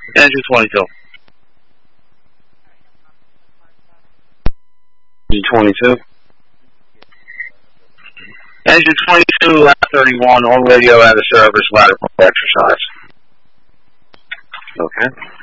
Engine 22. Engine 22. Engine 22, lap 31, all radio out of service, lateral exercise. Okay.